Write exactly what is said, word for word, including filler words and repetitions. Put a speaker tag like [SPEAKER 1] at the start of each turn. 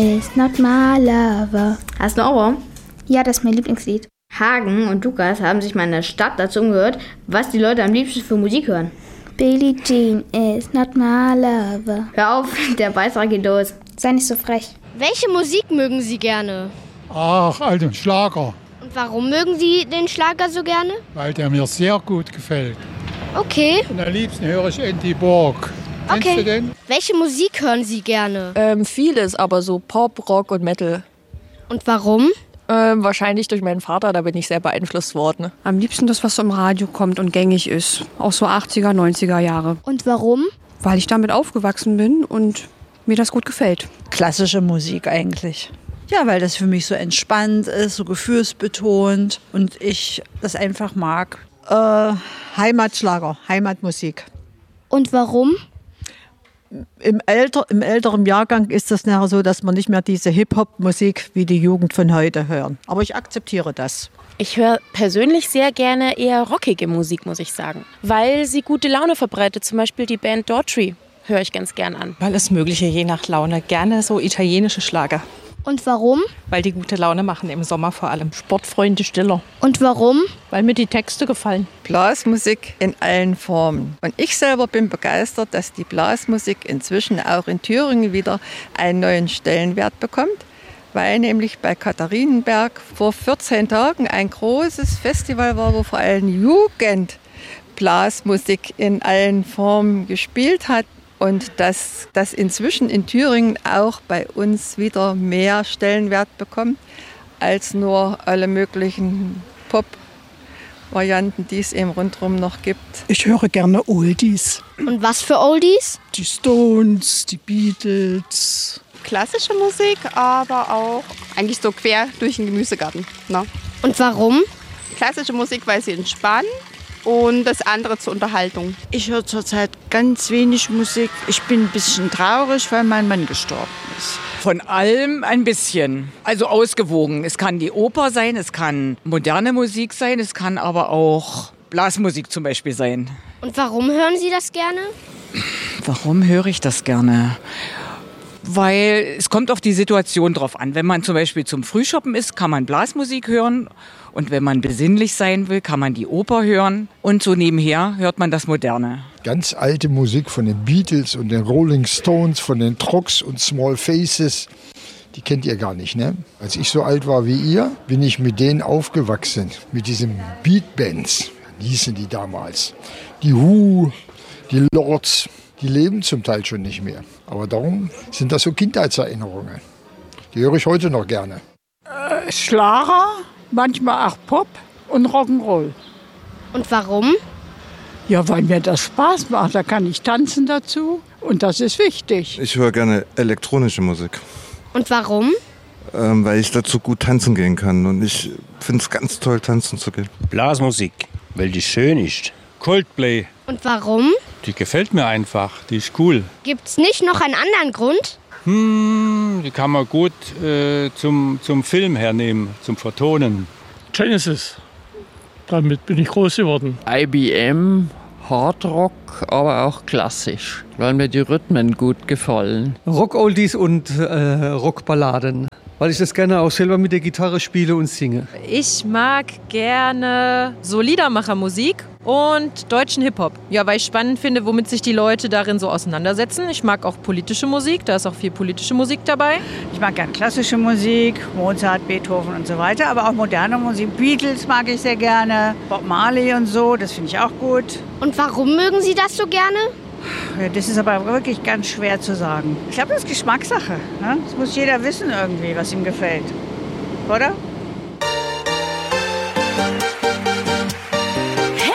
[SPEAKER 1] Is not my lover.
[SPEAKER 2] Hast du einen Ohrwurm?
[SPEAKER 1] Ja, das ist mein Lieblingslied.
[SPEAKER 2] Hagen und Lukas haben sich mal in der Stadt dazu umgehört, was die Leute am liebsten für Musik hören.
[SPEAKER 1] Billie Jean is not my lover.
[SPEAKER 2] Hör auf, der Beißer geht los.
[SPEAKER 1] Sei nicht so frech.
[SPEAKER 3] Welche Musik mögen Sie gerne?
[SPEAKER 4] Ach, alten Schlager,
[SPEAKER 3] Und warum mögen Sie den Schlager so gerne?
[SPEAKER 4] weil der mir sehr gut gefällt.
[SPEAKER 3] Okay.
[SPEAKER 4] Und am liebsten höre ich Andy Borg. Kennst
[SPEAKER 3] Okay.
[SPEAKER 4] du den?
[SPEAKER 3] Welche Musik hören Sie gerne?
[SPEAKER 5] Ähm, vieles, aber so Pop, Rock und Metal.
[SPEAKER 3] Und warum?
[SPEAKER 5] Ähm, wahrscheinlich durch meinen Vater, da bin ich sehr beeinflusst worden.
[SPEAKER 6] Am liebsten das, was so im Radio kommt und gängig ist. Auch so achtziger, neunziger Jahre.
[SPEAKER 3] Und warum?
[SPEAKER 6] Weil ich damit aufgewachsen bin und mir das gut gefällt.
[SPEAKER 7] Klassische Musik eigentlich. Ja, weil das für mich so entspannt ist, so gefühlsbetont und ich das einfach mag.
[SPEAKER 8] Äh, Heimatschlager, Heimatmusik.
[SPEAKER 3] Und warum?
[SPEAKER 8] Im, älter, Im älteren Jahrgang ist das nachher so, dass man nicht mehr diese Hip-Hop-Musik wie die Jugend von heute hören. Aber ich akzeptiere das.
[SPEAKER 9] Ich höre persönlich sehr gerne eher rockige Musik, muss ich sagen, weil sie gute Laune verbreitet. Zum Beispiel die Band Daughtry höre ich ganz gern an.
[SPEAKER 10] Alles Mögliche, je nach Laune. Gerne so italienische Schlager.
[SPEAKER 3] Und warum?
[SPEAKER 10] Weil die gute Laune machen, im Sommer vor allem. Sportfreunde Stiller.
[SPEAKER 3] Und warum?
[SPEAKER 10] Weil mir die Texte gefallen.
[SPEAKER 11] Blasmusik in allen Formen. Und ich selber bin begeistert, dass die Blasmusik inzwischen auch in Thüringen wieder einen neuen Stellenwert bekommt, weil nämlich bei Katharinenberg vor vierzehn Tagen ein großes Festival war, wo vor allem Jugend Blasmusik in allen Formen gespielt hat. Und dass das inzwischen in Thüringen auch bei uns wieder mehr Stellenwert bekommt, als nur alle möglichen Pop-Varianten, die es eben rundherum noch gibt.
[SPEAKER 12] Ich höre gerne Oldies.
[SPEAKER 3] Und was für Oldies?
[SPEAKER 12] Die Stones, die Beatles.
[SPEAKER 13] Klassische Musik, aber auch eigentlich so quer durch den Gemüsegarten. Ne?
[SPEAKER 3] Und warum?
[SPEAKER 13] Klassische Musik, weil sie entspannen. Und das andere zur Unterhaltung.
[SPEAKER 14] Ich höre zurzeit ganz wenig Musik. Ich bin ein bisschen traurig, weil mein Mann gestorben ist.
[SPEAKER 15] Von allem ein bisschen. Also ausgewogen. Es kann die Oper sein, es kann moderne Musik sein, es kann aber auch Blasmusik zum Beispiel sein.
[SPEAKER 3] Und warum hören Sie das gerne?
[SPEAKER 15] Warum höre ich das gerne? Weil es kommt auf die Situation drauf an. Wenn man zum Beispiel zum Frühshoppen ist, kann man Blasmusik hören. Und wenn man besinnlich sein will, kann man die Oper hören. Und so nebenher hört man das Moderne.
[SPEAKER 16] Ganz alte Musik von den Beatles und den Rolling Stones, von den Trucks und Small Faces, die kennt ihr gar nicht, ne? Als ich so alt war wie ihr, bin ich mit denen aufgewachsen. Mit diesen Beatbands, hießen die damals. Die Who, die Lords, die leben zum Teil schon nicht mehr. Aber darum sind das so Kindheitserinnerungen. Die höre ich heute noch gerne.
[SPEAKER 17] Äh, Schlager? Manchmal auch Pop und Rock'n'Roll.
[SPEAKER 3] Und warum?
[SPEAKER 17] Ja, weil mir das Spaß macht. Da kann ich tanzen dazu und das ist wichtig.
[SPEAKER 18] Ich höre gerne elektronische Musik.
[SPEAKER 3] Und warum?
[SPEAKER 18] Ähm, weil ich dazu gut tanzen gehen kann. Und ich finde es ganz toll, tanzen zu gehen.
[SPEAKER 19] Blasmusik, weil die schön ist. Coldplay.
[SPEAKER 3] Und warum?
[SPEAKER 19] Die gefällt mir einfach, die ist cool.
[SPEAKER 3] Gibt's nicht noch einen anderen Grund?
[SPEAKER 19] Hm, die kann man gut äh, zum, zum Film hernehmen, zum Vertonen.
[SPEAKER 20] Genesis, damit bin ich groß geworden.
[SPEAKER 7] I B M, Hardrock, aber auch klassisch, weil mir die Rhythmen gut gefallen.
[SPEAKER 5] Rock-Oldies und äh, Rockballaden, weil ich das gerne auch selber mit der Gitarre spiele und singe.
[SPEAKER 11] Ich mag gerne so Liedermachermusik und deutschen Hip-Hop. Ja, weil ich spannend finde, womit sich die Leute darin so auseinandersetzen. Ich mag auch politische Musik, da ist auch viel politische Musik dabei.
[SPEAKER 4] Ich mag gerne klassische Musik, Mozart, Beethoven und so weiter, aber auch moderne Musik. Beatles mag ich sehr gerne, Bob Marley und so, das finde ich auch gut.
[SPEAKER 3] Und warum mögen Sie das so gerne?
[SPEAKER 4] Ja, das ist aber wirklich ganz schwer zu sagen. Ich glaube, das ist Geschmackssache. Ne? Das muss jeder wissen irgendwie, was ihm gefällt. Oder?